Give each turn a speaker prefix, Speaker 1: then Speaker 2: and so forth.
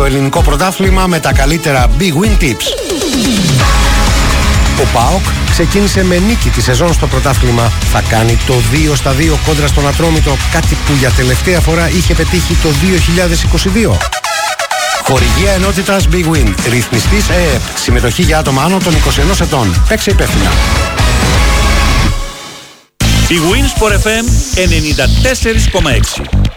Speaker 1: Το ελληνικό πρωτάθλημα με τα καλύτερα Big Win Tips. Ο ΠΑΟΚ ξεκίνησε με νίκη τη σεζόν στο πρωτάθλημα. Θα κάνει το 2-2 κόντρα στον Ατρόμητο, κάτι που για τελευταία φορά είχε πετύχει το 2022. Χορηγία ενότητας Big Win. Ρυθμιστής ΕΕΠ. Συμμετοχή για άτομα άνω των 21 ετών. Παίξε υπεύθυνα.
Speaker 2: Big Win Sport FM 94,6.